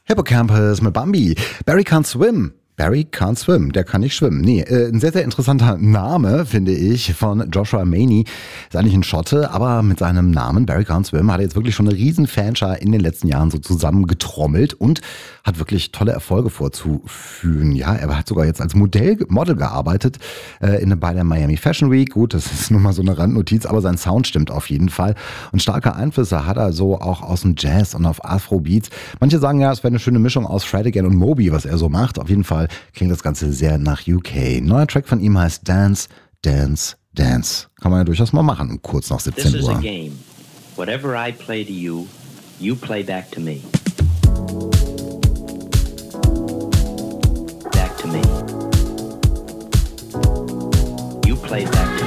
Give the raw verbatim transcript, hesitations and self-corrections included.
Hippocampus mit Bambi. Barry Can't Swim. Barry Can't Swim, der kann nicht schwimmen. Nee, äh, ein sehr, sehr interessanter Name, finde ich, von Joshua Maney. Ist eigentlich ein Schotte, aber mit seinem Namen Barry Can't Swim hat er jetzt wirklich schon eine riesen Fanschar in den letzten Jahren so zusammengetrommelt und hat wirklich tolle Erfolge vorzuführen. Ja, er hat sogar jetzt als Modell, Model gearbeitet äh, in, bei der Miami Fashion Week. Gut, das ist nur mal so eine Randnotiz, aber sein Sound stimmt auf jeden Fall. Und starke Einflüsse hat er so auch aus dem Jazz und auf Afrobeats. Manche sagen ja, es wäre eine schöne Mischung aus Fred Again und Moby, was er so macht. Auf jeden Fall klingt das Ganze sehr nach U K. Neuer Track von ihm heißt Dance, Dance, Dance. Kann man ja durchaus mal machen, kurz nach siebzehn Uhr. This is a game. Whatever I play to you, you play back to me. Back to me. You play back to me.